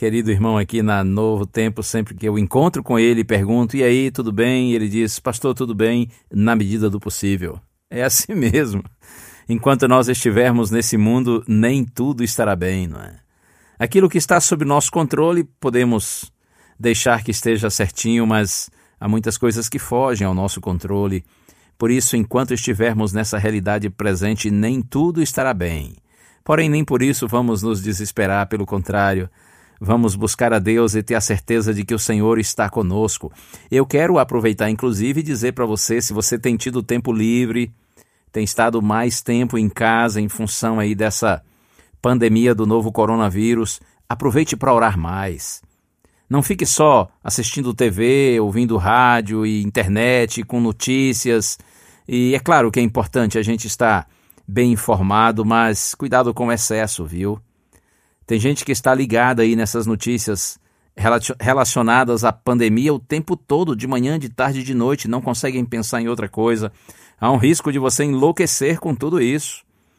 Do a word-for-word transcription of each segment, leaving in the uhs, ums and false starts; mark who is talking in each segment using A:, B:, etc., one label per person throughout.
A: querido irmão aqui na Novo Tempo, sempre que eu encontro com ele, pergunto, e aí, tudo bem? E ele diz, pastor, tudo bem, na medida do possível. É assim mesmo. Enquanto nós estivermos nesse mundo, nem tudo estará bem, não é? Aquilo que está sob nosso controle, podemos deixar que esteja certinho, mas há muitas coisas que fogem ao nosso controle. Por isso, enquanto estivermos nessa realidade presente, nem tudo estará bem. Porém, nem por isso vamos nos desesperar, pelo contrário, vamos buscar a Deus e ter a certeza de que o Senhor está conosco. Eu quero aproveitar, inclusive, e dizer para você, se você tem tido tempo livre, tem estado mais tempo em casa em função aí dessa pandemia do novo coronavírus, aproveite para orar mais. Não fique só assistindo T V, ouvindo rádio e internet com notícias. E é claro que é importante a gente estar bem informado, mas cuidado com o excesso, viu? Tem gente que está ligada aí nessas notícias relacionadas à pandemia o tempo todo, de manhã, de tarde, de noite, não conseguem pensar em outra coisa. Há um risco de você enlouquecer com tudo isso.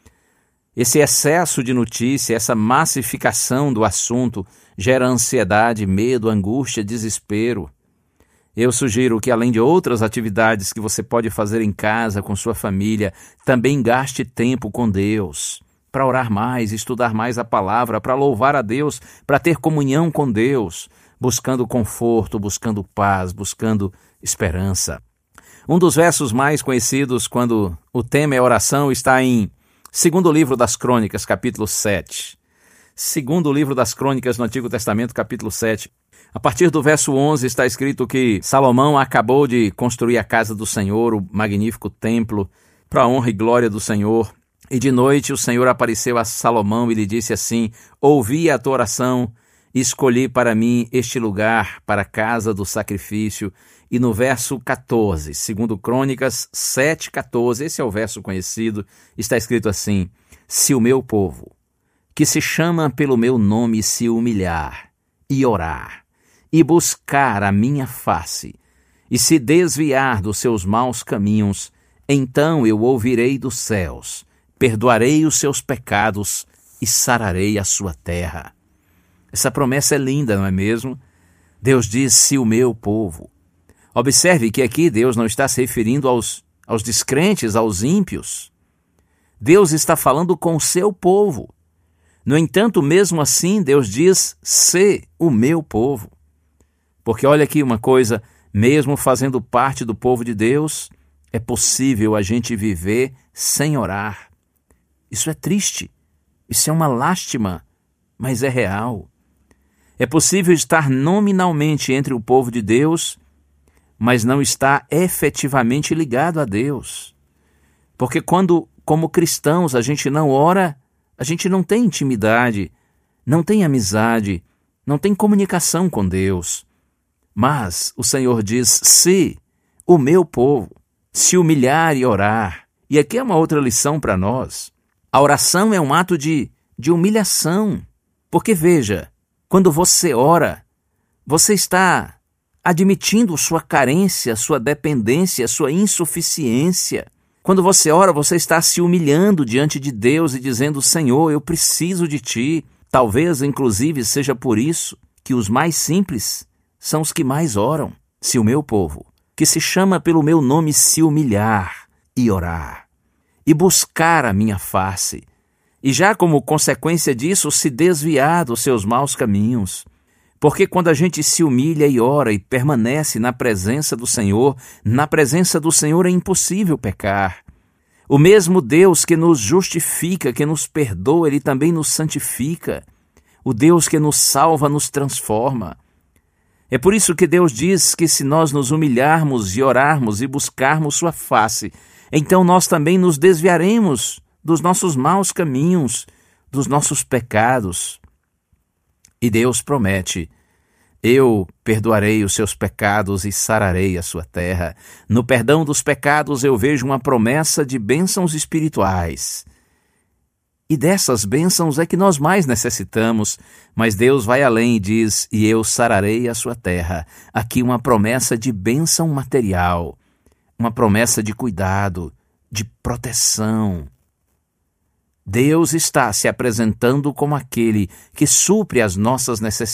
A: Esse excesso de notícia, essa massificação do assunto gera ansiedade, medo, angústia, desespero. Eu sugiro que, além de outras atividades que você pode fazer em casa com sua família, também gaste tempo com Deus, para orar mais, estudar mais a palavra, para louvar a Deus, para ter comunhão com Deus, buscando conforto, buscando paz, buscando esperança. Um dos versos mais conhecidos quando o tema é oração está em Segundo livro das Crônicas, capítulo sete. Segundo livro das Crônicas no Antigo Testamento, capítulo sete. A partir do verso onze está escrito que Salomão acabou de construir a casa do Senhor, o magnífico templo, para a honra e glória do Senhor. E de noite o Senhor apareceu a Salomão e lhe disse assim, ouvi a tua oração e escolhi para mim este lugar para a casa do sacrifício. E no verso catorze, segundo Crônicas sete, catorze, esse é o verso conhecido, está escrito assim, se o meu povo, que se chama pelo meu nome, se humilhar e orar, e buscar a minha face, e se desviar dos seus maus caminhos, então eu ouvirei dos céus, perdoarei os seus pecados e sararei a sua terra. Essa promessa é linda, não é mesmo? Deus diz, se o meu povo. Observe que aqui Deus não está se referindo aos, aos descrentes, aos ímpios. Deus está falando com o seu povo. No entanto, mesmo assim, Deus diz, se o meu povo. Porque olha aqui uma coisa, mesmo fazendo parte do povo de Deus, é possível a gente viver sem orar. Isso é triste, isso é uma lástima, mas é real. É possível estar nominalmente entre o povo de Deus, mas não está efetivamente ligado a Deus. Porque quando, como cristãos, a gente não ora, a gente não tem intimidade, não tem amizade, não tem comunicação com Deus. Mas o Senhor diz, se o meu povo se humilhar e orar, e aqui é uma outra lição para nós, a oração é um ato de, de humilhação, porque veja, quando você ora, você está admitindo sua carência, sua dependência, sua insuficiência. Quando você ora, você está se humilhando diante de Deus e dizendo, Senhor, eu preciso de Ti. Talvez, inclusive, seja por isso que os mais simples são os que mais oram. Se o meu povo, que se chama pelo meu nome, se humilhar e orar, e buscar a minha face, e já como consequência disso, se desviar dos seus maus caminhos. Porque quando a gente se humilha e ora e permanece na presença do Senhor, na presença do Senhor é impossível pecar. O mesmo Deus que nos justifica, que nos perdoa, Ele também nos santifica. O Deus que nos salva, nos transforma. É por isso que Deus diz que se nós nos humilharmos e orarmos e buscarmos sua face, então nós também nos desviaremos dos nossos maus caminhos, dos nossos pecados. E Deus promete, eu perdoarei os seus pecados e sararei a sua terra. No perdão dos pecados eu vejo uma promessa de bênçãos espirituais. E dessas bênçãos é que nós mais necessitamos, mas Deus vai além e diz, e eu sararei a sua terra. Aqui uma promessa de bênção material, uma promessa de cuidado, de proteção. Deus está se apresentando como aquele que supre as nossas necessidades.